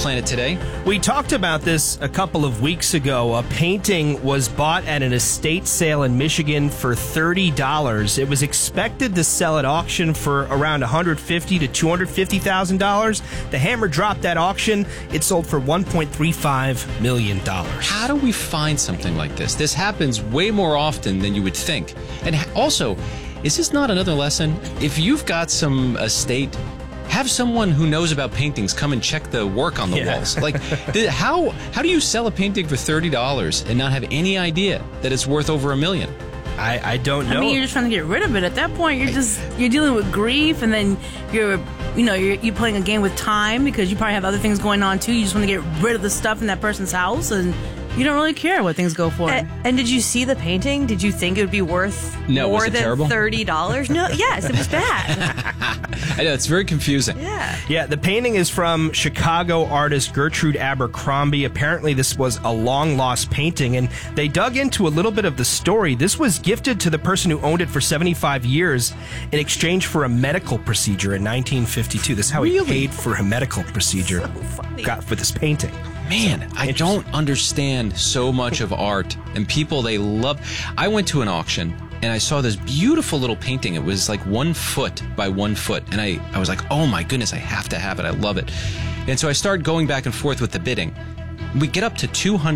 Planet Today. We talked about this a couple of weeks ago. A painting was bought at an estate sale in Michigan for $30. It was expected to sell at auction for around $150,000 to $250,000. The hammer dropped at auction. It sold for $1.35 million. How do we find something like this? This happens way more often than you would think. And also, is this not another lesson? If you've got some estate, have someone who knows about paintings come and check the work on the walls. Like, how do you sell a painting for $30 and not have any idea that it's worth over $1 million? I don't know. I mean, you're just trying to get rid of it. At that point, you're dealing with grief, and then you're playing a game with time because you probably have other things going on too. You just want to get rid of the stuff in that person's house, and you don't really care what things go for. And did you see the painting? Did you think it would be worth more than terrible? $30? No, yes, it was bad. I know, it's very confusing. Yeah, the painting is from Chicago artist Gertrude Abercrombie. Apparently, this was a long-lost painting, and they dug into a little bit of the story. This was gifted to the person who owned it for 75 years in exchange for a medical procedure in 1952. This is how he paid for a medical procedure got for this painting. Man, I don't understand so much of art and people they love. I went to an auction and I saw this beautiful little painting. It was like 1 foot by 1 foot. And I was like, oh my goodness, I have to have it. I love it. And so I started going back and forth with the bidding. We get up to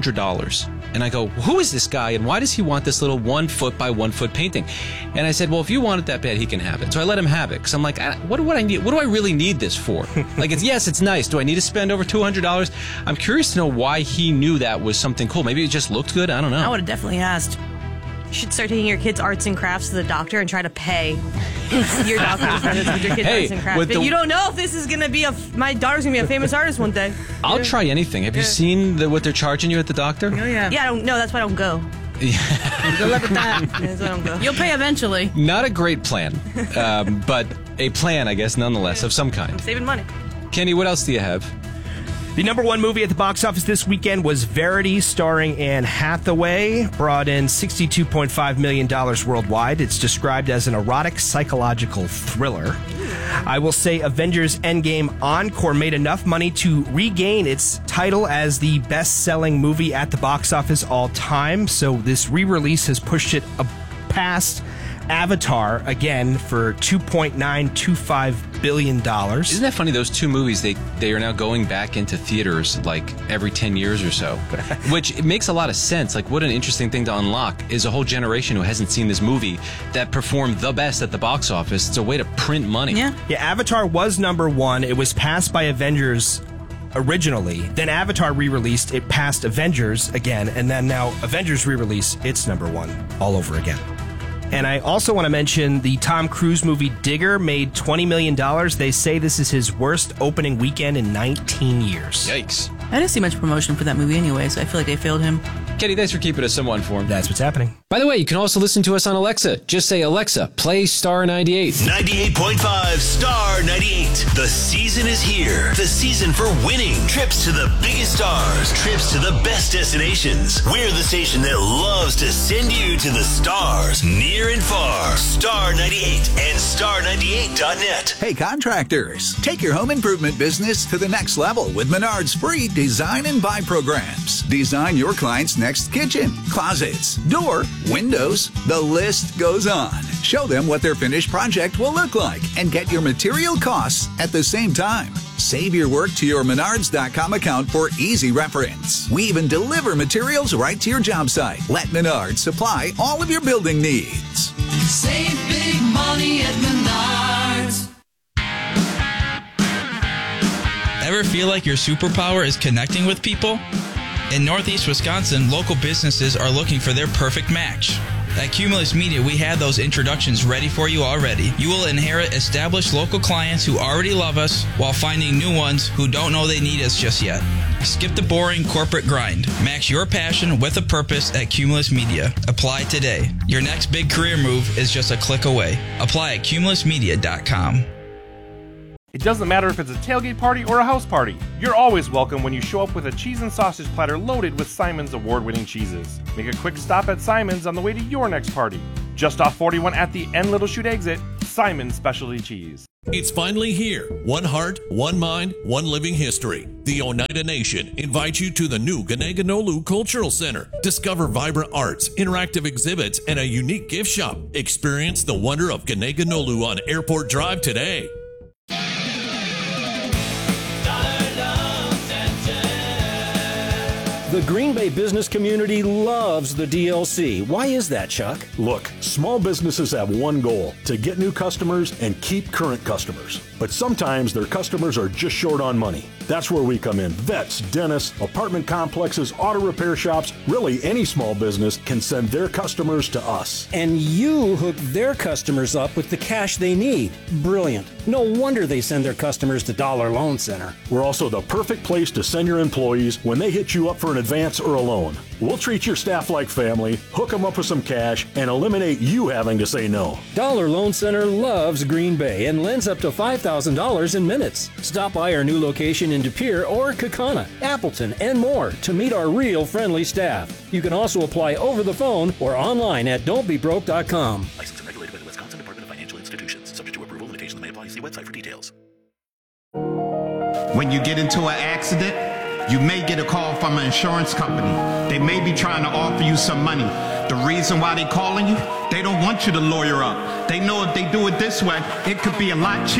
$200. And I go, who is this guy and why does he want this little 1 foot by 1 foot painting? And I said, well, if you want it that bad, he can have it. So I let him have it because I'm like, what do I need? What do I really need this for? Like, it's nice. Do I need to spend over $200? I'm curious to know why he knew that was something cool. Maybe it just looked good. I don't know. I would have definitely asked. You should start taking your kids' arts and crafts to the doctor and try to pay your doctor to teach your kids arts and crafts. But you don't know if this is going to be my daughter's going to be a famous artist one day. I'll try anything. Have you seen what they're charging you at the doctor? Oh, yeah. Yeah, that's why I don't go. Good luck with that. That's why I don't go. You'll pay eventually. Not a great plan, but a plan, I guess, nonetheless, of some kind. I'm saving money. Kenny, what else do you have? The number one movie at the box office this weekend was Verity, starring Anne Hathaway. Brought in $62.5 million worldwide. It's described as an erotic psychological thriller. I will say Avengers Endgame Encore made enough money to regain its title as the best-selling movie at the box office all time. So this re-release has pushed it past Avatar again for $2.925 billion. Isn't that funny? Those two movies, they are now going back into theaters like every 10 years or so, which it makes a lot of sense. Like, what an interesting thing to unlock is a whole generation who hasn't seen this movie that performed the best at the box office. It's a way to print money. Yeah, Avatar was number one. It was passed by Avengers originally. Then Avatar re-released, it passed Avengers again, and then now Avengers re-release, it's number one all over again. And I also want to mention the Tom Cruise movie Digger made $20 million. They say this is his worst opening weekend in 19 years. Yikes. I didn't see much promotion for that movie anyway, so I feel like they failed him. Kenny, thanks for keeping us somewhat informed. That's what's happening. By the way, you can also listen to us on Alexa. Just say, Alexa, play Star 98. 98.5 Star 98. The season is here. The season for winning. Trips to the biggest stars. Trips to the best destinations. We're the station that loves to send you to the stars, near and far. Star 98 and star98.net. Hey, contractors, take your home improvement business to the next level with Menard's free design and buy programs. Design your client's next kitchen, closets, door, windows. The list goes on. Show them what their finished project will look like and get your material costs at the same time. Save your work to your Menards.com account for easy reference. We even deliver materials right to your job site. Let Menards supply all of your building needs. Save big money at Menards. Ever feel like your superpower is connecting with people? In Northeast Wisconsin, local businesses are looking for their perfect match. At Cumulus Media, we have those introductions ready for you already. You will inherit established local clients who already love us while finding new ones who don't know they need us just yet. Skip the boring corporate grind. Match your passion with a purpose at Cumulus Media. Apply today. Your next big career move is just a click away. Apply at cumulusmedia.com. It doesn't matter if it's a tailgate party or a house party. You're always welcome when you show up with a cheese and sausage platter loaded with Simon's award-winning cheeses. Make a quick stop at Simon's on the way to your next party. Just off 41 at the N Little Chute exit, Simon's Specialty Cheese. It's finally here. One heart, one mind, one living history. The Oneida Nation invites you to the new Ganeganolu Cultural Center. Discover vibrant arts, interactive exhibits, and a unique gift shop. Experience the wonder of Ganeganolu on Airport Drive today. The Green Bay business community loves the DLC. Why is that, Chuck? Look, small businesses have one goal: to get new customers and keep current customers. But sometimes their customers are just short on money. That's where we come in. Vets, dentists, apartment complexes, auto repair shops, really any small business can send their customers to us. And you hook their customers up with the cash they need. Brilliant. No wonder they send their customers to Dollar Loan Center. We're also the perfect place to send your employees when they hit you up for an advance or a loan. We'll treat your staff like family, hook them up with some cash, and eliminate you having to say no. Dollar Loan Center loves Green Bay and lends up to $5,000 in minutes. Stop by our new location in De Pere or Kaukauna, Appleton, and more to meet our real friendly staff. You can also apply over the phone or online at don'tbebroke.com. Licensed and regulated by the Wisconsin Department of Financial Institutions. Subject to approval, limitations may apply. See website for details. When you get into an accident, you may get a call from an insurance company. They may be trying to offer you some money. The reason why they're calling you, they don't want you to lawyer up. They know if they do it this way, it could be a lot cheaper.